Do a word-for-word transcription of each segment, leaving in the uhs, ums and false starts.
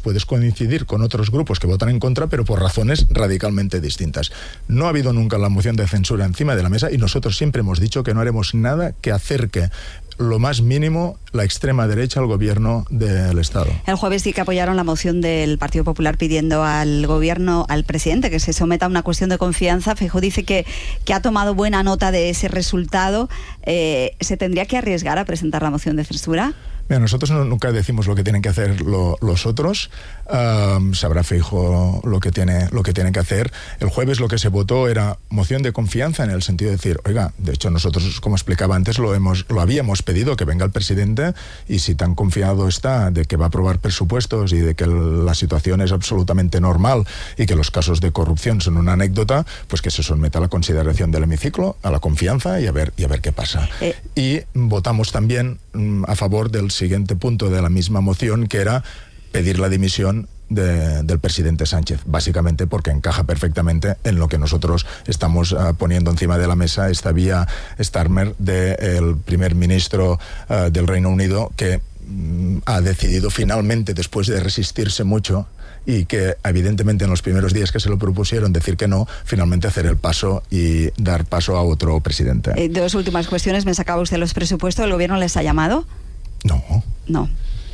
puedes coincidir con otros grupos que votan en contra, pero por razones radicalmente distintas. No ha habido nunca la moción de censura encima de la mesa y nosotros siempre hemos dicho que no haremos nada que acerque lo más mínimo la extrema derecha al gobierno del Estado. El jueves sí que apoyaron la moción del Partido Popular pidiendo al gobierno, al presidente, que se someta a una cuestión de confianza. Feijóo dice que, que ha tomado buena nota de ese resultado. Eh, ¿Se tendría que arriesgar a presentar la moción de censura? Mira, nosotros no, nunca decimos lo que tienen que hacer lo, los otros. Um, sabrá Feijóo lo que tiene lo que tienen que hacer. El jueves lo que se votó era moción de confianza, en el sentido de decir, oiga, de hecho nosotros, como explicaba antes, lo hemos lo habíamos pedido, que venga el presidente, y si tan confiado está de que va a aprobar presupuestos y de que el, la situación es absolutamente normal y que los casos de corrupción son una anécdota, pues que se someta a la consideración del hemiciclo, a la confianza y a ver, y a ver qué pasa. Eh. Y votamos también mm, a favor del siguiente punto de la misma moción, que era pedir la dimisión de, del presidente Sánchez, básicamente porque encaja perfectamente en lo que nosotros estamos uh, poniendo encima de la mesa, esta vía Starmer del primer ministro uh, del Reino Unido, que um, ha decidido finalmente, después de resistirse mucho y que evidentemente en los primeros días que se lo propusieron decir que no, finalmente hacer el paso y dar paso a otro presidente. Eh, dos últimas cuestiones. Me sacaba usted los presupuestos. ¿El gobierno les ha llamado? No. No.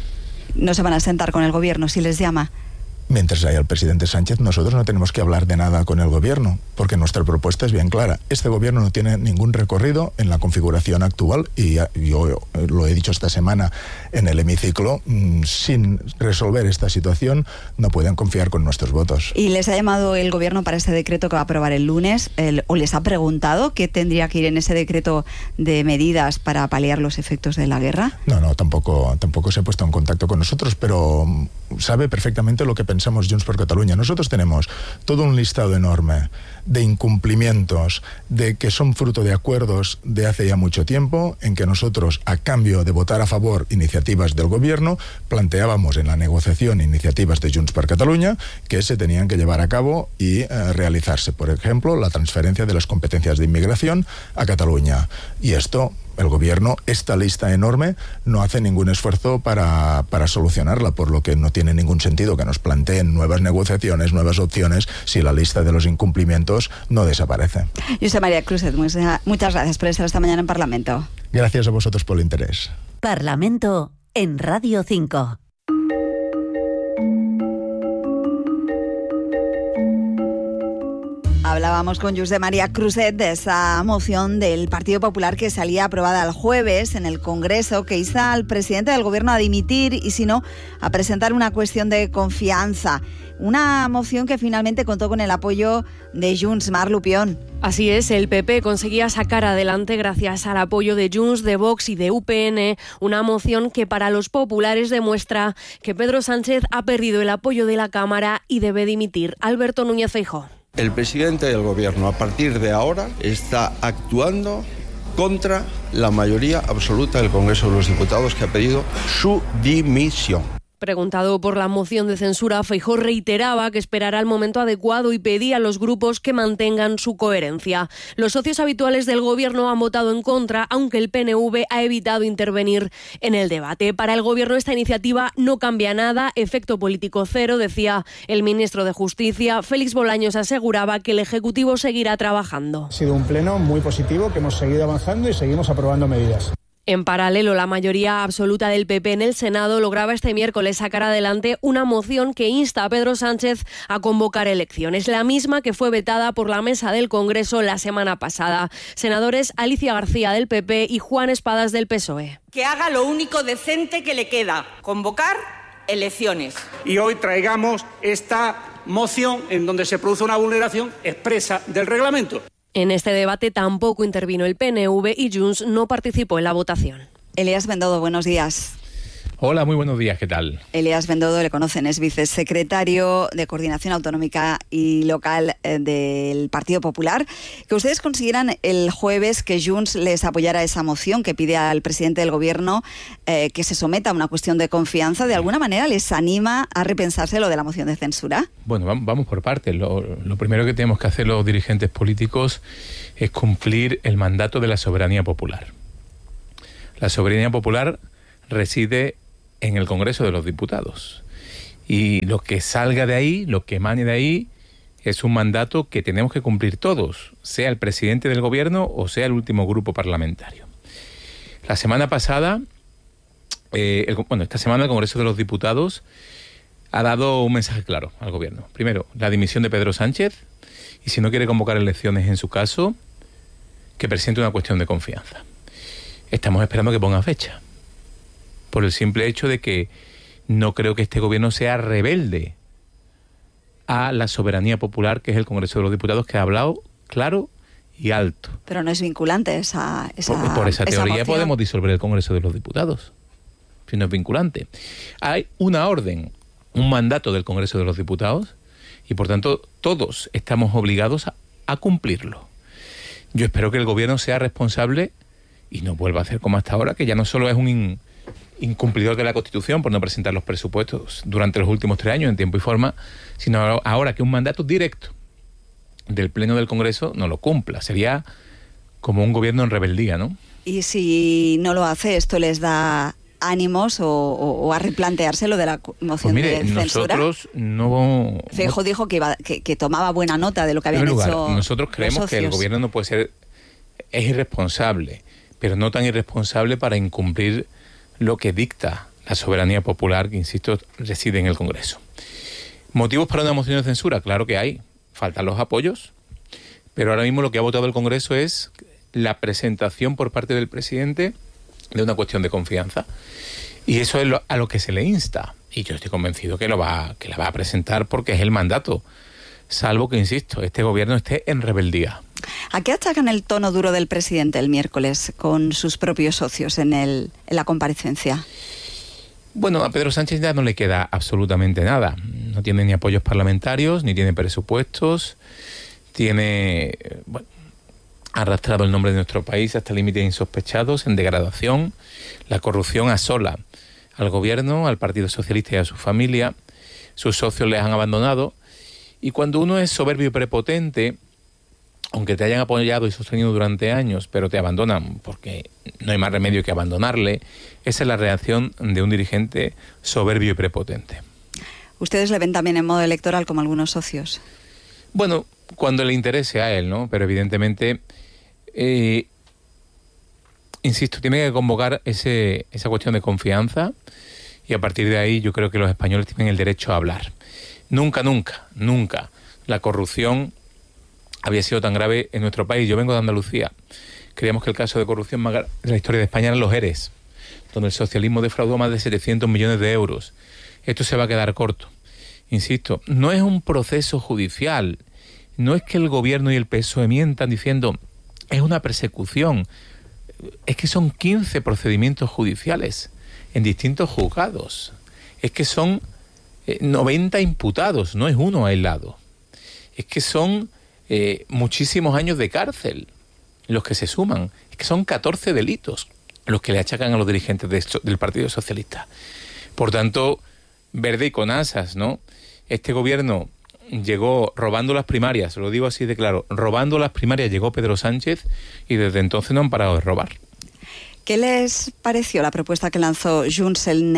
No se van a sentar con el gobierno si les llama. Mientras haya el presidente Sánchez, nosotros no tenemos que hablar de nada con el gobierno, porque nuestra propuesta es bien clara. Este gobierno no tiene ningún recorrido en la configuración actual, y yo lo he dicho esta semana en el hemiciclo, sin resolver esta situación no pueden confiar con nuestros votos. ¿Y les ha llamado el gobierno para este decreto que va a aprobar el lunes? El, ¿O les ha preguntado qué tendría que ir en ese decreto de medidas para paliar los efectos de la guerra? No, no, tampoco, tampoco se ha puesto en contacto con nosotros, pero sabe perfectamente lo que pensamos Junts per Catalunya. Nosotros tenemos todo un listado enorme de incumplimientos, de que son fruto de acuerdos de hace ya mucho tiempo, en que nosotros, a cambio de votar a favor iniciativas del gobierno, planteábamos en la negociación iniciativas de Junts per Catalunya que se tenían que llevar a cabo y eh, realizarse. Por ejemplo, la transferencia de las competencias de inmigración a Cataluña. Y esto, el gobierno, esta lista enorme, no hace ningún esfuerzo para, para solucionarla, por lo que no tiene ningún sentido que nos planteen nuevas negociaciones, nuevas opciones, si la lista de los incumplimientos no desaparece. Josep María Cruzet, muchas gracias por estar esta mañana en Parlamento. Gracias a vosotros por el interés. Parlamento en Radio cinco. Hablábamos con Josep María Cruzet de esa moción del Partido Popular que salía aprobada el jueves en el Congreso, que insta al presidente del Gobierno a dimitir y, si no, a presentar una cuestión de confianza. Una moción que finalmente contó con el apoyo de Junts. Mar Lupión. Así es, el P P conseguía sacar adelante, gracias al apoyo de Junts, de Vox y de U P N, una moción que para los populares demuestra que Pedro Sánchez ha perdido el apoyo de la Cámara y debe dimitir. Alberto Núñez Feijóo. El presidente del gobierno, a partir de ahora, está actuando contra la mayoría absoluta del Congreso de los Diputados, que ha pedido su dimisión. Preguntado por la moción de censura, Feijóo reiteraba que esperará el momento adecuado y pedía a los grupos que mantengan su coherencia. Los socios habituales del gobierno han votado en contra, aunque el P N V ha evitado intervenir en el debate. Para el gobierno esta iniciativa no cambia nada, efecto político cero, decía el ministro de Justicia. Félix Bolaños aseguraba que el Ejecutivo seguirá trabajando. Ha sido un pleno muy positivo, que hemos seguido avanzando y seguimos aprobando medidas. En paralelo, la mayoría absoluta del P P en el Senado lograba este miércoles sacar adelante una moción que insta a Pedro Sánchez a convocar elecciones, la misma que fue vetada por la mesa del Congreso la semana pasada. Senadores Alicia García del P P y Juan Espadas del P S O E. Que haga lo único decente que le queda, convocar elecciones. Y hoy traigamos esta moción en donde se produce una vulneración expresa del reglamento. En este debate tampoco intervino el P N V y Junts no participó en la votación. Elías Bendodo, buenos días. Hola, muy buenos días, ¿qué tal? Elías Bendodo, le conocen, es vicesecretario de Coordinación Autonómica y Local eh, del Partido Popular. Que ustedes consiguieran el jueves que Junts les apoyara esa moción que pide al presidente del Gobierno eh, que se someta a una cuestión de confianza, ¿de alguna manera les anima a repensarse lo de la moción de censura? Bueno, vamos, vamos por partes. Lo, lo primero que tenemos que hacer los dirigentes políticos es cumplir el mandato de la soberanía popular. La soberanía popular reside en el Congreso de los Diputados. Y lo que salga de ahí, lo que emane de ahí, es un mandato que tenemos que cumplir todos, sea el presidente del gobierno o sea el último grupo parlamentario. La semana pasada, eh, el, bueno, esta semana el Congreso de los Diputados ha dado un mensaje claro al gobierno. Primero, la dimisión de Pedro Sánchez, y si no quiere convocar elecciones en su caso, que presente una cuestión de confianza. Estamos esperando que ponga fecha, por el simple hecho de que no creo que este gobierno sea rebelde a la soberanía popular, que es el Congreso de los Diputados, que ha hablado claro y alto. Pero no es vinculante esa, esa Por, por esa teoría esa podemos disolver el Congreso de los Diputados, si no es vinculante. Hay una orden, un mandato del Congreso de los Diputados, y por tanto todos estamos obligados a, a cumplirlo. Yo espero que el gobierno sea responsable y no vuelva a hacer como hasta ahora, que ya no solo es un in, incumplidor de la Constitución por no presentar los presupuestos durante los últimos tres años en tiempo y forma, sino ahora que un mandato directo del Pleno del Congreso no lo cumpla. Sería como un gobierno en rebeldía, ¿no? Y si no lo hace, ¿esto les da ánimos o, o, o a replantearse lo de la moción pues mire, de censura? Nosotros no... Feijóo dijo que, iba, que, que tomaba buena nota de lo que habían lugar, hecho nosotros creemos que el gobierno no puede ser... Es irresponsable, pero no tan irresponsable para incumplir lo que dicta la soberanía popular, que, insisto, reside en el Congreso. ¿Motivos para una moción de censura? Claro que hay. Faltan los apoyos, pero ahora mismo lo que ha votado el Congreso es la presentación por parte del presidente de una cuestión de confianza. Y eso es lo, a lo que se le insta. Y yo estoy convencido que, lo va, que la va a presentar porque es el mandato. Salvo que, insisto, este gobierno esté en rebeldía. ¿A qué achacan el tono duro del presidente el miércoles con sus propios socios en, el, en la comparecencia? Bueno, a Pedro Sánchez ya no le queda absolutamente nada. No tiene ni apoyos parlamentarios, ni tiene presupuestos. Tiene, bueno, ha arrastrado el nombre de nuestro país hasta límites insospechados, en degradación. La corrupción asola al gobierno, al Partido Socialista y a su familia. Sus socios les han abandonado. Y cuando uno es soberbio y prepotente, aunque te hayan apoyado y sostenido durante años, pero te abandonan porque no hay más remedio que abandonarle, esa es la reacción de un dirigente soberbio y prepotente. ¿Ustedes le ven también en modo electoral como algunos socios? Bueno, cuando le interese a él, ¿no? Pero evidentemente, eh, insisto, tiene que convocar ese, esa cuestión de confianza, y a partir de ahí yo creo que los españoles tienen el derecho a hablar. Nunca, nunca, nunca la corrupción había sido tan grave en nuestro país. Yo vengo de Andalucía. Creíamos que el caso de corrupción más grave de la historia de España eran los ERES, donde el socialismo defraudó más de setecientos millones de euros. Esto se va a quedar corto. Insisto, no es un proceso judicial, no es que el gobierno y el P S O E mientan diciendo es una persecución. Es que son quince procedimientos judiciales en distintos juzgados. Es que son eh, noventa imputados, no es uno aislado. Es que son eh, muchísimos años de cárcel los que se suman. Es que son catorce delitos los que le achacan a los dirigentes de, del Partido Socialista. Por tanto, verde y con asas, ¿no? Este gobierno llegó robando las primarias, lo digo así de claro, robando las primarias llegó Pedro Sánchez y desde entonces no han parado de robar. ¿Qué les pareció la propuesta que lanzó Junts en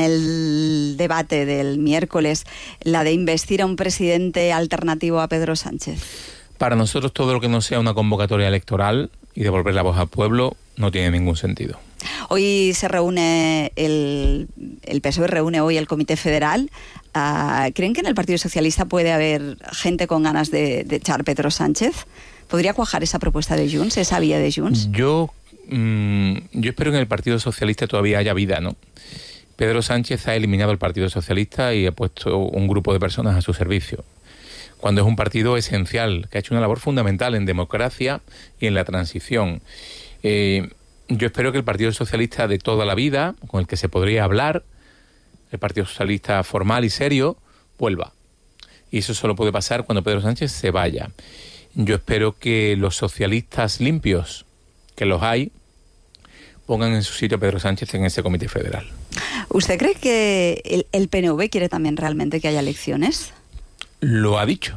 el debate del miércoles, la de investir a un presidente alternativo a Pedro Sánchez? Para nosotros todo lo que no sea una convocatoria electoral y devolver la voz al pueblo no tiene ningún sentido. Hoy se reúne, el, el P S O E reúne hoy el Comité Federal. Uh, ¿Creen que en el Partido Socialista puede haber gente con ganas de, de echar Pedro Sánchez? ¿Podría cuajar esa propuesta de Junts, esa vía de Junts? Yo, mmm, yo espero que en el Partido Socialista todavía haya vida, ¿no? Pedro Sánchez ha eliminado el Partido Socialista y ha puesto un grupo de personas a su servicio, cuando es un partido esencial, que ha hecho una labor fundamental en democracia y en la transición. Eh, yo espero que el Partido Socialista de toda la vida, con el que se podría hablar, el Partido Socialista formal y serio, vuelva. Y eso solo puede pasar cuando Pedro Sánchez se vaya. Yo espero que los socialistas limpios, que los hay, pongan en su sitio a Pedro Sánchez en ese Comité Federal. ¿Usted cree que el, el P N V quiere también realmente que haya elecciones? Lo ha dicho.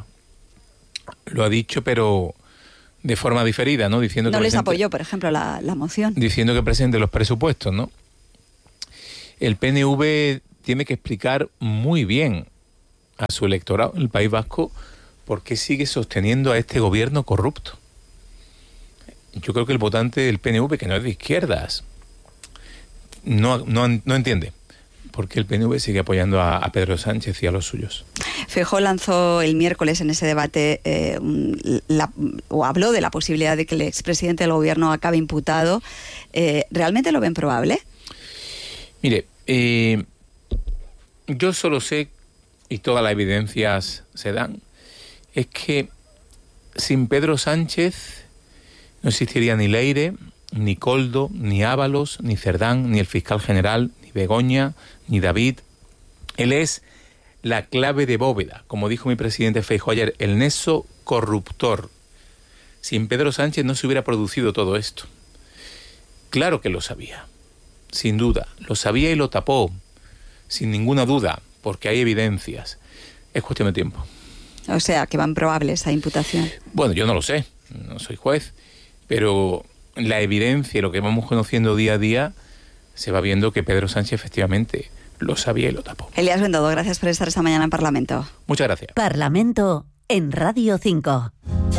Lo ha dicho, pero de forma diferida, ¿no? Diciendo no que les presente, apoyó, por ejemplo, la, la moción. Diciendo que presente los presupuestos, ¿no? El P N V tiene que explicar muy bien a su electorado, el País Vasco, por qué sigue sosteniendo a este gobierno corrupto. Yo creo que el votante del P N V, que no es de izquierdas, no, no, no entiende por qué el P N V sigue apoyando a, a Pedro Sánchez y a los suyos. Feijóo lanzó el miércoles en ese debate eh, la, o habló de la posibilidad de que el expresidente del gobierno acabe imputado. Eh, ¿Realmente lo ven probable? Mire, eh, yo solo sé, y todas las evidencias se dan, es que sin Pedro Sánchez no existiría ni Leire, ni Koldo, ni Ábalos, ni Cerdán, ni el fiscal general, ni Begoña, ni David. Él es la clave de bóveda, como dijo mi presidente Feijóo ayer, el nexo corruptor. Sin Pedro Sánchez no se hubiera producido todo esto. Claro que lo sabía, sin duda. Lo sabía y lo tapó, sin ninguna duda, porque hay evidencias. Es cuestión de tiempo. O sea, que van probables esa imputación. Bueno, yo no lo sé, no soy juez, pero la evidencia y lo que vamos conociendo día a día, se va viendo que Pedro Sánchez efectivamente lo sabía y lo tapó. Elías Bendodo, gracias por estar esta mañana en Parlamento. Muchas gracias. Parlamento en Radio cinco.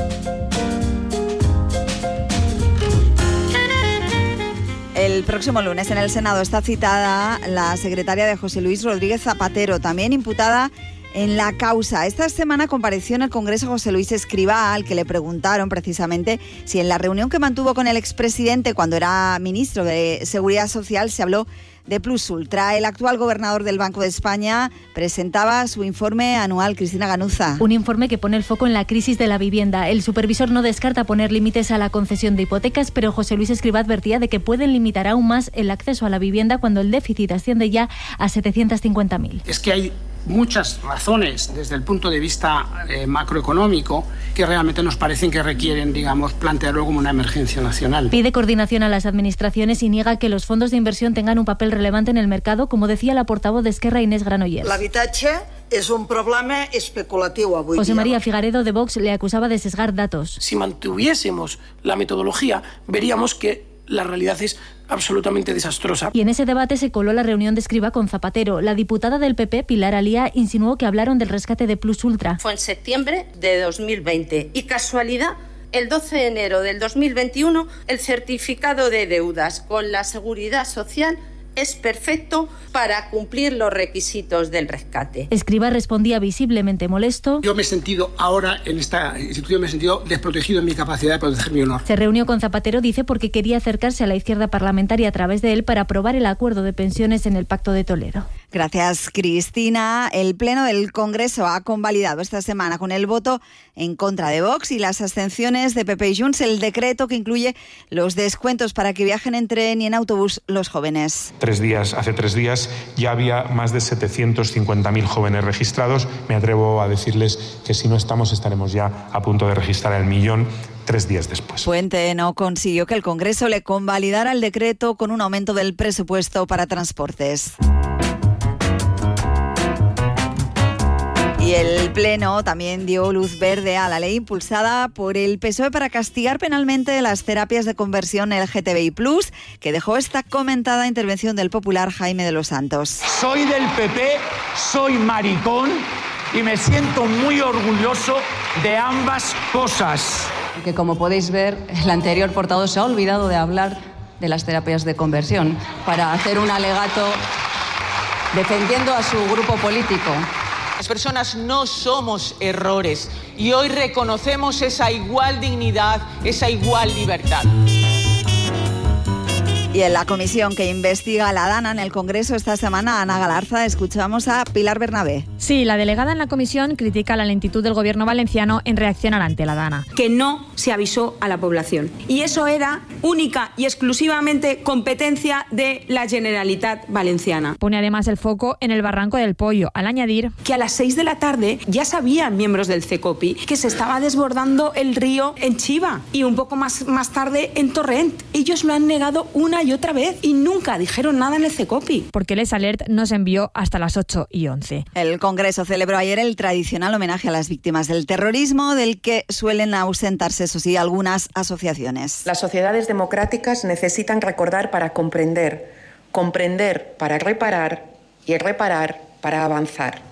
El próximo lunes en el Senado está citada la secretaria de José Luis Rodríguez Zapatero, también imputada en la causa. Esta semana compareció en el Congreso José Luis Escrivá, al que le preguntaron precisamente si en la reunión que mantuvo con el expresidente cuando era ministro de Seguridad Social se habló de Plus Ultra. El actual gobernador del Banco de España presentaba su informe anual. Cristina Ganuza. Un informe que pone el foco en la crisis de la vivienda. El supervisor no descarta poner límites a la concesión de hipotecas, pero José Luis Escrivá advertía de que pueden limitar aún más el acceso a la vivienda cuando el déficit asciende ya a setecientos cincuenta mil. Es que hay muchas razones desde el punto de vista eh, macroeconómico que realmente nos parecen que requieren, digamos, plantearlo como una emergencia nacional. Pide coordinación a las administraciones y niega que los fondos de inversión tengan un papel relevante en el mercado, como decía la portavoz de Esquerra, Inés Granollers. L'habitatge és un problema especulatiu avui. José María Figaredo de Vox le acusaba de sesgar datos. Si mantuviésemos la metodología, veríamos que la realidad es absolutamente desastrosa. Y en ese debate se coló la reunión de Escrivá con Zapatero. La diputada del P P, Pilar Alía, insinuó que hablaron del rescate de Plus Ultra. Fue en septiembre de dos mil veinte y casualidad, el doce de enero del dos mil veintiuno, el certificado de deudas con la Seguridad Social es perfecto para cumplir los requisitos del rescate. Escrivá respondía visiblemente molesto. Yo me he sentido ahora en esta institución, me he sentido desprotegido en mi capacidad de proteger mi honor. Se reunió con Zapatero, dice, porque quería acercarse a la izquierda parlamentaria a través de él para aprobar el acuerdo de pensiones en el Pacto de Toledo. Gracias, Cristina. El Pleno del Congreso ha convalidado esta semana con el voto en contra de Vox y las abstenciones de P P y Junts el decreto que incluye los descuentos para que viajen en tren y en autobús los jóvenes. Tres días, hace tres días ya había más de setecientos cincuenta mil jóvenes registrados. Me atrevo a decirles que si no estamos, estaremos ya a punto de registrar el millón tres días después. Puente no consiguió que el Congreso le convalidara el decreto con un aumento del presupuesto para transportes. Y el Pleno también dio luz verde a la ley impulsada por el P S O E para castigar penalmente las terapias de conversión L G T B I plus, que dejó esta comentada intervención del popular Jaime de los Santos. Soy del P P, soy maricón y me siento muy orgulloso de ambas cosas. Que como podéis ver, el anterior portavoz se ha olvidado de hablar de las terapias de conversión para hacer un alegato defendiendo a su grupo político. Las personas no somos errores y hoy reconocemos esa igual dignidad, esa igual libertad. Y en la comisión que investiga la DANA en el Congreso esta semana, Ana Galarza, escuchamos a Pilar Bernabé. Sí, la delegada en la comisión critica la lentitud del gobierno valenciano en reaccionar ante la DANA. Que no se avisó a la población. Y eso era única y exclusivamente competencia de la Generalitat Valenciana. Pone además el foco en el Barranco del Pollo, al añadir que a las seis de la tarde ya sabían miembros del CECOPI que se estaba desbordando el río en Chiva y un poco más, más tarde en Torrent. Ellos lo han negado una y otra vez y nunca dijeron nada en el CECOPI. Porque el S-Alert no se envió hasta las ocho y once. El Congreso celebró ayer el tradicional homenaje a las víctimas del terrorismo, del que suelen ausentarse, eso sí, algunas asociaciones. Las sociedades democráticas necesitan recordar para comprender, comprender para reparar y reparar para avanzar.